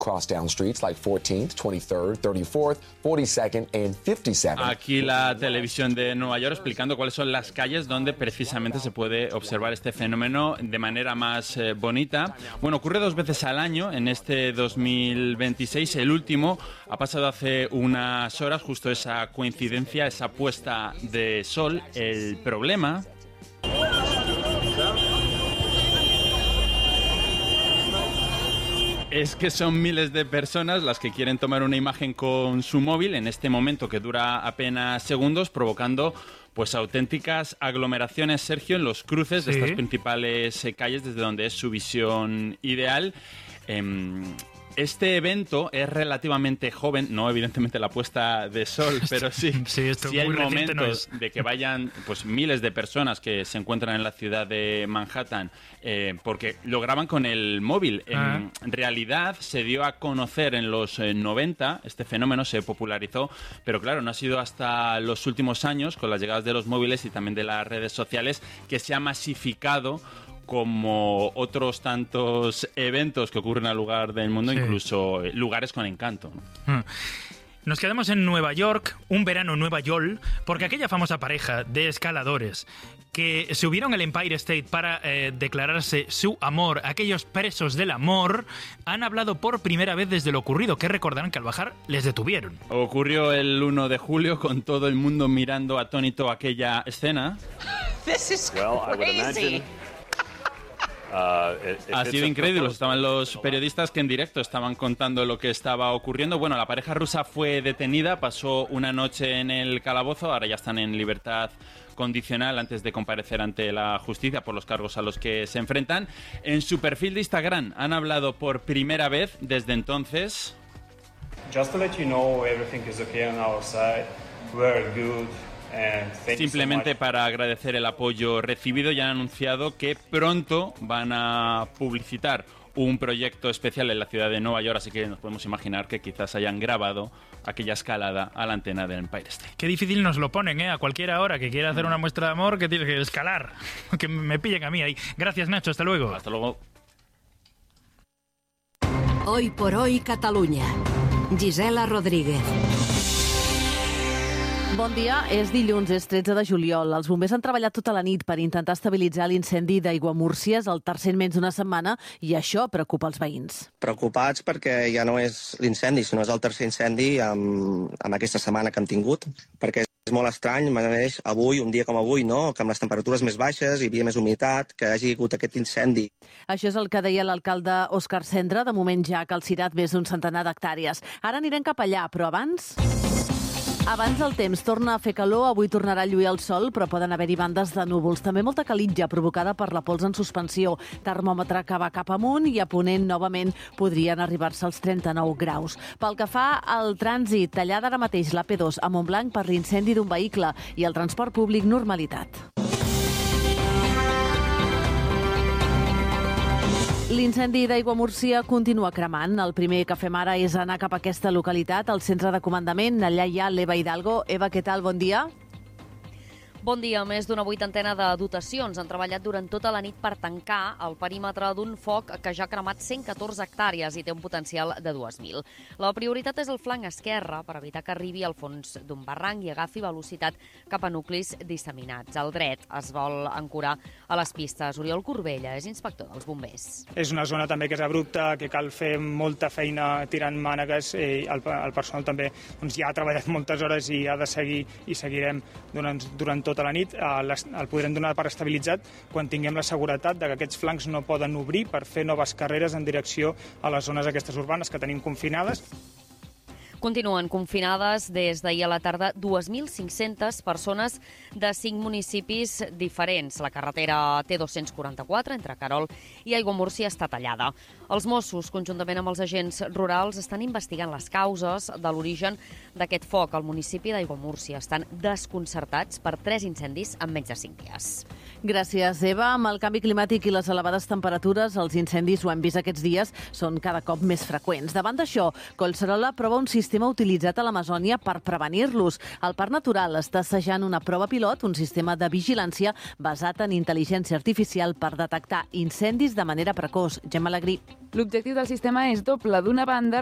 cross down streets like 14th, 23rd, 34th, 42nd and 57th. Aquí la televisión de Nueva York explicando cuáles son las calles donde precisamente se puede observar este fenómeno de manera más bonita. Bueno, ocurre 2 veces al año en este 2026. El último ha pasado hace unas horas, justo esa coincidencia, esa puesta de sol. El problema es que son miles de personas las que quieren tomar una imagen con su móvil en este momento que dura apenas segundos, provocando pues auténticas aglomeraciones, Sergio, en los cruces de estas principales calles desde donde es su visión ideal. Este evento es relativamente joven, no evidentemente la puesta de sol, pero sí hay momentos de que vayan pues miles de personas que se encuentran en la ciudad de Manhattan porque lo graban con el móvil. En realidad se dio a conocer en los 90, este fenómeno se popularizó, pero claro, no ha sido hasta los últimos años, con las llegadas de los móviles y también de las redes sociales, que se ha masificado como otros tantos eventos que ocurren al lugar del mundo, incluso lugares con encanto. Nos quedamos en Nueva York, un verano en Nueva York, porque aquella famosa pareja de escaladores que subieron al Empire State para declararse su amor, aquellos presos del amor, han hablado por primera vez desde lo ocurrido, que recordarán que al bajar les detuvieron. Ocurrió el 1 de julio con todo el mundo mirando atónito aquella escena. This is crazy. Ha sido increíble. Estaban los periodistas que en directo estaban contando lo que estaba ocurriendo. Bueno, la pareja rusa fue detenida, pasó una noche en el calabozo, ahora ya están en libertad condicional antes de comparecer ante la justicia por los cargos a los que se enfrentan. En su perfil de Instagram han hablado por primera vez desde entonces. Just to let you know, everything is okay on our side. We're good. Simplemente para agradecer el apoyo recibido, ya han anunciado que pronto van a publicitar un proyecto especial en la ciudad de Nueva York, así que nos podemos imaginar que quizás hayan grabado aquella escalada a la antena del Empire State. Qué difícil nos lo ponen, a cualquier hora que quiera hacer una muestra de amor, que tiene que escalar, que me pillen a mí ahí. Gracias, Nacho, hasta luego. Hasta luego. Hoy por hoy, Catalunya. Gisela Rodríguez. Bon dia, és dilluns, és 13 de juliol. Els bombers han treballat tota la nit per intentar estabilitzar l'incendi d'Aiguamúrcia, és el tercer en menys d'una setmana, i això preocupa els veïns. Preocupats perquè ja no és l'incendi, sinó és el tercer incendi amb aquesta setmana que hem tingut, perquè és molt estrany, mateix avui, un dia com avui, no? Que amb les temperatures més baixes hi havia més humitat, que hagi hagut aquest incendi. Això és el que deia l'alcalde Òscar Cendra, de moment ja ha calcinat més d'un centenar d'hectàrees. Ara anirem cap allà, però abans el temps torna a fer calor, avui tornarà a lluir el sol, però poden haver-hi bandes de núvols. També molta calitja provocada per la pols en suspensió. Termòmetre que va cap amunt i a ponent novament podrien arribar-se als 39 graus. Pel que fa al trànsit, tallada ara mateix la P2 a Montblanc per l'incendi d'un vehicle i el transport públic normalitat. L'incendi d'Aiguamúrcia continua cremant. El primer que fem ara és anar cap a aquesta localitat, al centre de comandament. Allà hi ha l'Eva Hidalgo. Eva, què tal? Bon dia. Bon dia. Més d'una vuitantena de dotacions han treballat durant tota la nit per tancar el perímetre d'un foc que ja ha cremat 114 hectàrees i té un potencial de 2.000. La prioritat és el flanc esquerre per evitar que arribi al fons d'un barranc i agafi velocitat cap a nuclis disseminats. El dret es vol ancorar a les pistes. Oriol Corbella és inspector dels bombers. És una zona també que és abrupta, que cal fer molta feina tirant mànegues. El personal també ja ha treballat moltes hores i ha de seguir i seguirem durant tota la nit. El podrem donar per estabilitzat quan tinguem la seguretat de que aquests flancs no poden obrir per fer noves carreres en direcció a les zones aquestes urbanes que tenim confinades. Continuen confinades des d'ahir a la tarda 2.500 persones de 5 municipis diferents. La carretera T244 entre Querol i Aiguamúrcia està tallada. Els Mossos, conjuntament amb els agents rurals, estan investigant les causes de l'origen d'aquest foc al municipi d'Aiguamúrcia. Estan desconcertats per 3 incendis en menys de 5 dies. Gràcies, Eva. Amb el canvi climàtic i les elevades temperatures, els incendis, ho hem vist aquests dies, són cada cop més freqüents. Davant d'això, Collserola prova un sistema sistema utilitzat a l'Amazònia per prevenir-los. El Parc Natural està assajant una prova pilot, un sistema de vigilància basat en intel·ligència artificial per detectar incendis de manera precoç. Gemma Alegrí. L'objectiu del sistema és doble. D'una banda,